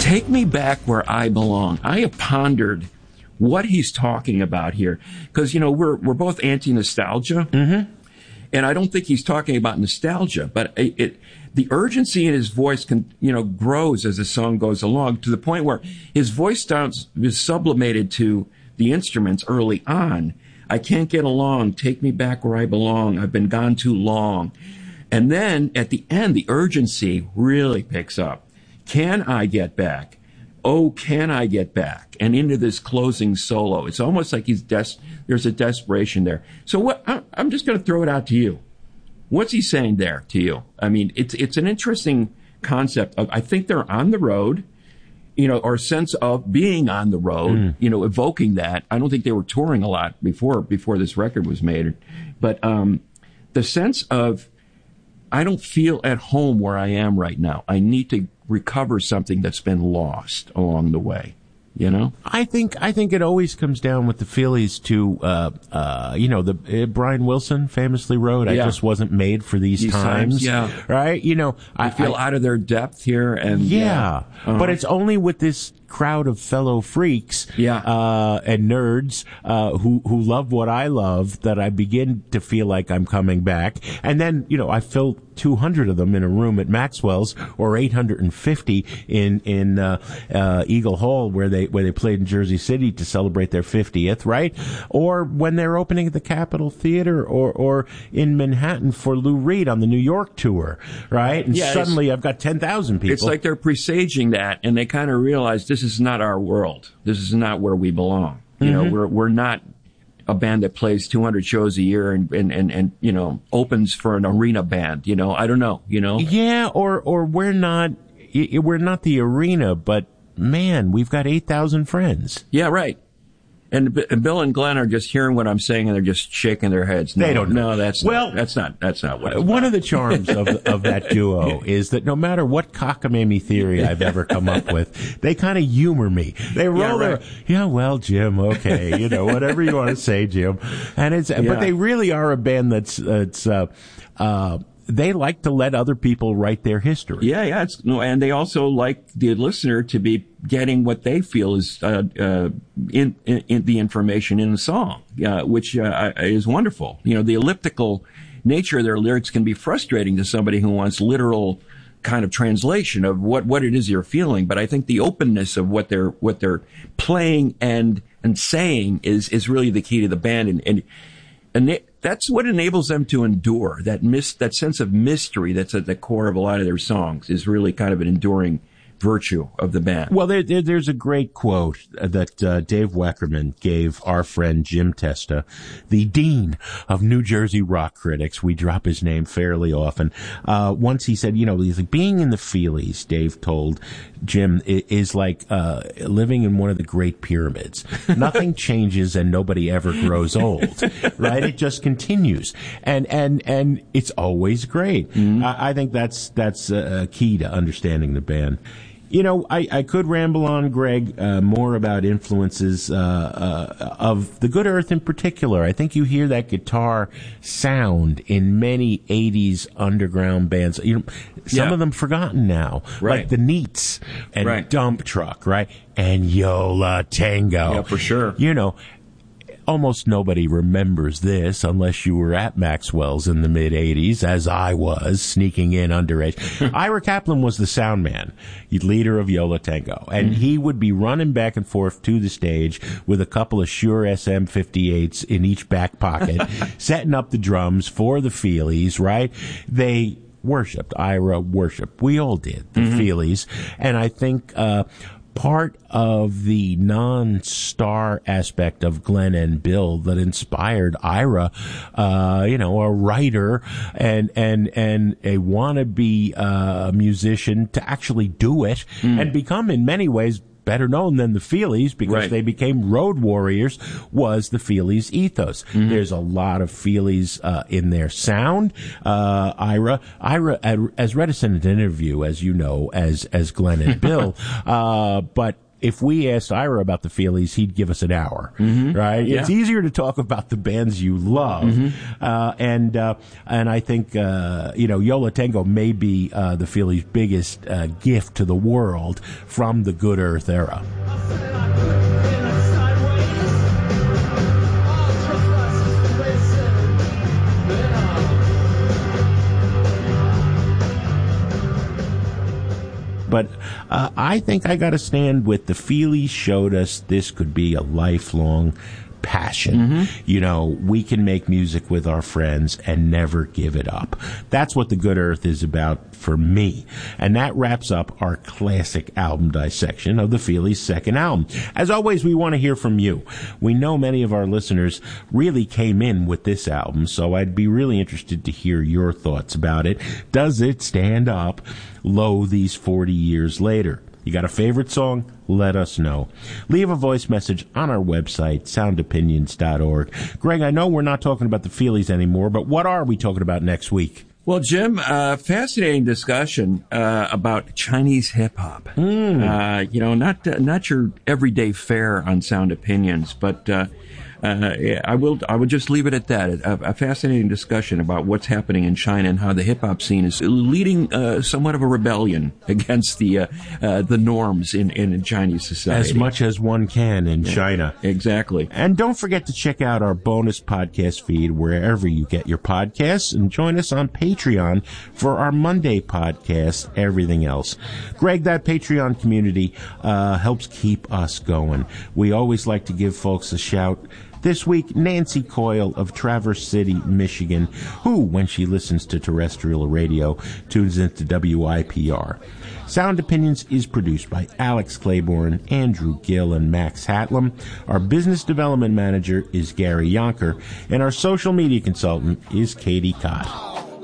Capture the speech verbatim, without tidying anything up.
Take me back where I belong. I have pondered what he's talking about here, because you know we're we're both anti-nostalgia, mm-hmm. and I don't think he's talking about nostalgia, but it, it the urgency in his voice can you know grows as the song goes along to the point where his voice sounds is sublimated to the instruments early on. I can't get along. Take me back where I belong. I've been gone too long, and then at the end, the urgency really picks up. Can I get back? Oh, can I get back? And into this closing solo. It's almost like he's des- there's a desperation there. So what? I- I'm just going to throw it out to you. What's he saying there to you? I mean, it's it's an interesting concept. Of, I think they're on the road, you know, or a sense of being on the road, mm. you know, evoking that. I don't think they were touring a lot before before this record was made. But um, the sense of, I don't feel at home where I am right now. I need to recover something that's been lost along the way, you know? I think I think it always comes down with the Feelies to, uh, uh, you know, the uh, Brian Wilson famously wrote, Yeah. I just wasn't made for these, These times, times, yeah. right? You know, I, I feel I, out of their depth here, and yeah, yeah. Uh-huh. But it's only with this crowd of fellow freaks Yeah. uh, and nerds uh, who who love what I love that I begin to feel like I'm coming back. And then, you know, I filled two hundred of them in a room at Maxwell's, or eight hundred fifty in in uh, uh, Eagle Hall, where they where they played in Jersey City to celebrate their fiftieth, right? Or when they're opening at the Capitol Theater, or or in Manhattan for Lou Reed on the New York tour, right? And Yeah, suddenly I've got ten thousand people. It's like they're presaging that, and they kind of realize this is not our world. This is not where we belong. You Mm-hmm. know, we're we're not a band that plays two hundred shows a year and, and, and, and, you know, opens for an arena band. You know, I don't know, you know? Yeah, or, or we're not, we're not the arena, but man, we've got eight thousand friends. Yeah, right. And, and Bill and Glenn are just hearing what I'm saying, and they're just shaking their heads. No, They don't know. No, that's Well, not, that's not, that's not what it's One about. of the charms of, of that duo is that no matter what cockamamie theory I've ever come up with, they kind of humor me. They roll Yeah, their, right. yeah, well, Jim, okay, you know, whatever you want to say, Jim. And it's, Yeah. but they really are a band that's, that's, uh, uh, they like to let other people write their history. Yeah, yeah. It's, no, and they also like the listener to be getting what they feel is uh, uh, in, in, in the information in the song, uh, which uh, is wonderful. You know, the elliptical nature of their lyrics can be frustrating to somebody who wants literal kind of translation of what, what it is you're feeling. But I think the openness of what they're what they're playing and and saying is is really the key to the band, and and. And they, that's what enables them to endure. That mis- that sense of mystery that's at the core of a lot of their songs is really kind of an enduring virtue of the band. Well, there, there, there's a great quote that uh, Dave Weckerman gave our friend Jim Testa, the dean of New Jersey rock critics. We drop his name fairly often. Uh, once he said, you know, he's like, being in the Feelies, Dave told Jim, is like uh, living in one of the Great Pyramids. Nothing changes and nobody ever grows old, right? It just continues. And, and, and it's always great. Mm-hmm. I, I think that's, that's a key to understanding the band. You know, I, I could ramble on, Greg, uh, more about influences uh, uh, of the Good Earth in particular. I think you hear that guitar sound in many eighties underground bands. You know, some Yeah. of them forgotten now, Right. like the Neats and Right. Dump Truck, right? And Yola Tango. Yeah, for sure. You know, almost nobody remembers this unless you were at Maxwell's in the mid-eighties, as I was, sneaking in underage. Ira Kaplan was the sound man, leader of Yola Tango, and mm-hmm. he would be running back and forth to the stage with a couple of Shure S M fifty-eights in each back pocket, setting up the drums for the Feelies, right? They worshipped, Ira worshipped. We all did, the mm-hmm. Feelies. And I think uh part of the non-star aspect of Glenn and Bill that inspired Ira, uh, you know, a writer and, and, and a wannabe, uh, musician to actually do it mm. and become in many ways better known than the Feelies because right. they became road warriors, was the Feelies ethos. Mm-hmm. There's a lot of Feelies uh, in their sound. Uh, Ira, Ira as reticent in an interview, as you know, as as Glenn and Bill, uh, but if we asked Ira about the Feelies, he'd give us an hour, mm-hmm. right? Yeah. It's easier to talk about the bands you love, mm-hmm. uh, and uh, and I think uh, you know Yo La Tengo may be uh, the Feelies' biggest uh, gift to the world from the Good Earth era. But uh, I think I got to stand with the Feelies showed us this could be a lifelong passion. Mm-hmm. You know, we can make music with our friends and never give it up. That's what the Good Earth is about for me. And that wraps up our classic album dissection of the Feelies' second album. As always, we want to hear from you. We know many of our listeners really came in with this album, so I'd be really interested to hear your thoughts about it. Does it stand up low these forty years later? You got a favorite song? Let us know. Leave a voice message on our website, sound opinions dot org. Greg, I know we're not talking about the Feelies anymore, but what are we talking about next week? Well, Jim, uh, fascinating discussion uh, about Chinese hip-hop. Mm. Uh, you know, not uh, not your everyday fare on Sound Opinions, but uh, uh, I will I would just leave it at that. A, a fascinating discussion about what's happening in China and how the hip-hop scene is leading uh, somewhat of a rebellion against the uh, uh, the norms in, in Chinese society. As much as one can in yeah, China. Exactly. And don't forget to check out our bonus podcast feed wherever you get your podcasts, and join us on Patreon for our Monday podcast, Everything Else. Greg, that Patreon community uh, helps keep us going. We always like to give folks a shout. This week, Nancy Coyle of Traverse City, Michigan, who, when she listens to terrestrial radio, tunes into W I P R. Sound Opinions is produced by Alex Claiborne, Andrew Gill, and Max Hatlam. Our business development manager is Gary Yonker, and our social media consultant is Katie Cott.